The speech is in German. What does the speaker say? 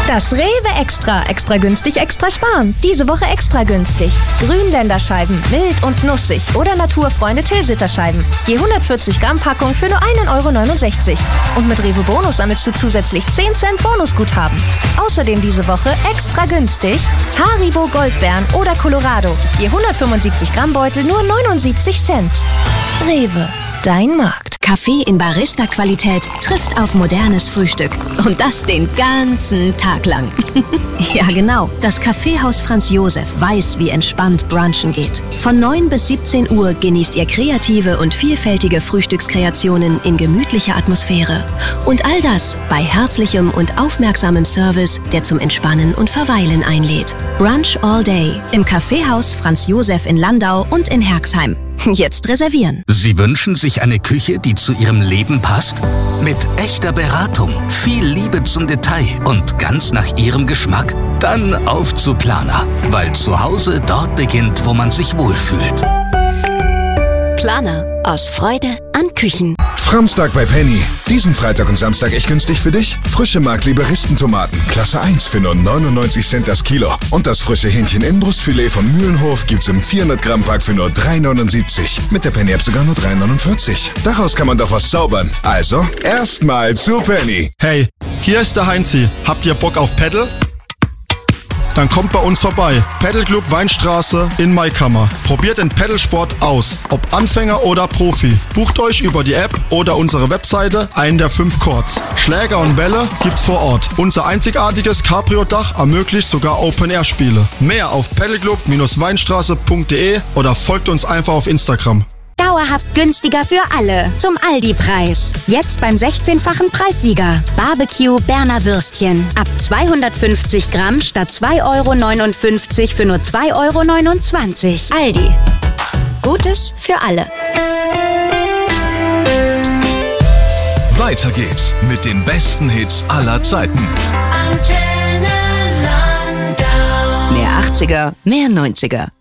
Das Rewe Extra. Extra günstig, extra sparen. Diese Woche extra günstig. Grünländerscheiben, mild und nussig oder Naturfreunde Tilsiterscheiben. Je 140 Gramm Packung für nur 1,69 €. Und mit Rewe Bonus sammelst du zusätzlich 10 Cent Bonusguthaben. Außerdem diese Woche extra günstig Haribo Goldbeeren oder Colorado. Je 175 Gramm Beutel nur 79 Cent. Rewe, dein Markt. Kaffee in Barista-Qualität trifft auf modernes Frühstück. Und das den ganzen Tag lang. Ja, genau. Das Kaffeehaus Franz Josef weiß, wie entspannt Brunchen geht. Von 9 bis 17 Uhr genießt ihr kreative und vielfältige Frühstückskreationen in gemütlicher Atmosphäre. Und all das bei herzlichem und aufmerksamem Service, der zum Entspannen und Verweilen einlädt. Brunch all day im Kaffeehaus Franz Josef in Landau und in Herxheim. Jetzt reservieren. Sie wünschen sich eine Küche, die zu Ihrem Leben passt? Mit echter Beratung, viel Liebe zum Detail und ganz nach Ihrem Geschmack? Dann auf zu Planer, weil zu Hause dort beginnt, wo man sich wohlfühlt. Planer. Aus Freude an Küchen. Framstag bei Penny. Diesen Freitag und Samstag echt günstig für dich? Frische Mark-Liberistentomaten, Klasse 1 für nur 99 Cent das Kilo. Und das frische Hähnchen-Inbrustfilet von Mühlenhof gibt's im 400-Gramm-Pack für nur 3,79. Mit der Penny-App sogar nur 3,49. Daraus kann man doch was zaubern. Also, erstmal zu Penny. Hey, hier ist der Heinzi. Habt ihr Bock auf Paddle? Dann kommt bei uns vorbei. Paddleclub Weinstraße in Maikammer. Probiert den Paddlesport aus. Ob Anfänger oder Profi. Bucht euch über die App oder unsere Webseite einen der 5 Courts. Schläger und Bälle gibt's vor Ort. Unser einzigartiges Cabrio-Dach ermöglicht sogar Open-Air-Spiele. Mehr auf paddleclub-weinstraße.de oder folgt uns einfach auf Instagram. Dauerhaft günstiger für alle. Zum Aldi-Preis. Jetzt beim 16-fachen Preissieger. Barbecue Berner Würstchen. Ab 250 Gramm statt 2,59 € für nur 2,29 €. Aldi. Gutes für alle. Weiter geht's mit den besten Hits aller Zeiten. Mehr 80er, mehr 90er.